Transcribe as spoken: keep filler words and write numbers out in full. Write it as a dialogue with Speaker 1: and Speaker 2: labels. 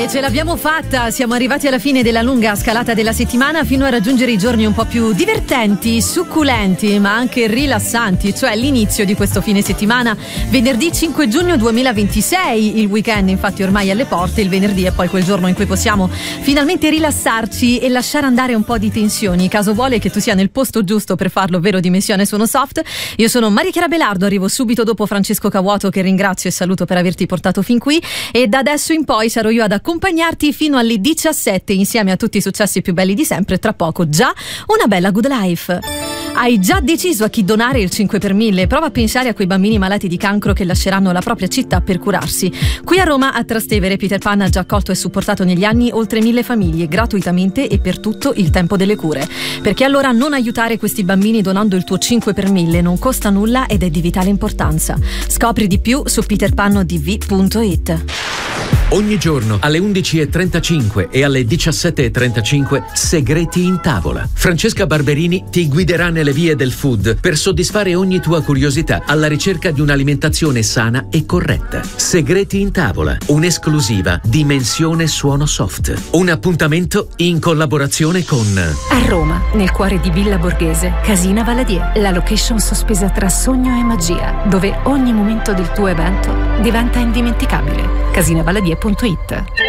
Speaker 1: E ce l'abbiamo fatta, siamo arrivati alla fine della lunga scalata della settimana fino a raggiungere i giorni un po' più divertenti, succulenti ma anche rilassanti, cioè l'inizio di questo fine settimana, venerdì cinque giugno duemilaventisei. Il weekend infatti ormai è alle porte, il venerdì è poi quel giorno in cui possiamo finalmente rilassarci e lasciare andare un po' di tensioni, caso vuole che tu sia nel posto giusto per farlo, ovvero Dimensione Suono Soft. Io sono Maria Chiara Belardo, arrivo subito dopo Francesco Cavuoto, che ringrazio e saluto per averti portato fin qui, e da adesso in poi sarò io ad accompagnarti fino alle diciassette insieme a tutti i successi più belli di sempre. Tra poco già una bella good life. Hai già deciso a chi donare il cinque per mille? Prova a pensare a quei bambini malati di cancro che lasceranno la propria città per curarsi. Qui a Roma, a Trastevere, Peter Pan ha già accolto e supportato negli anni oltre mille famiglie, gratuitamente e per tutto il tempo delle cure. Perché allora non aiutare questi bambini donando il tuo cinque per mille? Non costa nulla ed è di vitale importanza. Scopri di più su peter pan o d v punto i t.
Speaker 2: Ogni giorno alle undici e trentacinque e alle diciassette e trentacinque Segreti in tavola. Francesca Barberini ti guiderà nelle vie del food per soddisfare ogni tua curiosità alla ricerca di un'alimentazione sana e corretta. Segreti in tavola, un'esclusiva Dimensione Suono Soft. Un appuntamento in collaborazione con
Speaker 3: a Roma, nel cuore di Villa Borghese, Casina Valadier, la location sospesa tra sogno e magia, dove ogni momento del tuo evento diventa indimenticabile. casina valadier punto i t.